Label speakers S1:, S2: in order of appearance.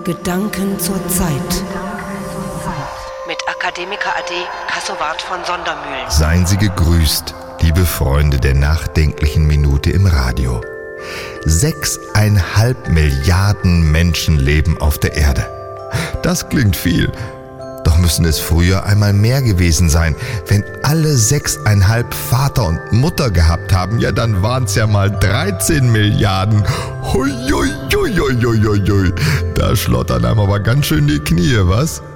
S1: Gedanken zur Zeit.
S2: Mit Akademiker AD Kassowart von Sondermühlen.
S3: Seien Sie gegrüßt, liebe Freunde der nachdenklichen Minute im Radio. 6,5 Milliarden Menschen leben auf der Erde. Das klingt viel. Doch müssen es früher einmal mehr gewesen sein. Wenn alle 6,5 Vater und Mutter gehabt haben, ja, dann waren es ja mal 13 Milliarden. Hui, hui, hui, hui, hui, hui. Da schlottern einem aber ganz schön die Knie, was?